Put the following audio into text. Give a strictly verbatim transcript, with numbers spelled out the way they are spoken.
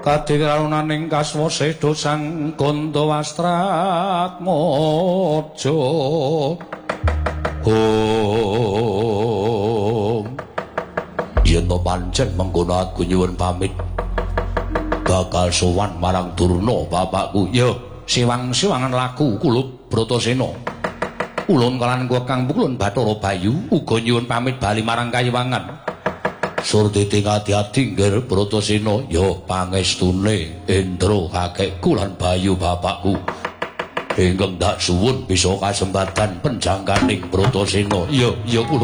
Kadikarunaning kaswa sedo sang Gandawastrat Mojo. Om yen to pancen mengkono aku nyuwun pamit bakal sowan marang Durna bapakku. Ya, siwang-siwangan laku kula Bratasena. Ulun kalan kuwi Kang Pukulun Bathara Bayu uga nyuwun pamit bali marang Kayiwangan. Surtiti ati-ati nggih Bratasena, ya pangestune Indra kakekku lan Bayu bapakku. Ingkang dak suwun bisa kasempatan penjangkaning Bratasena. Ya, ya kula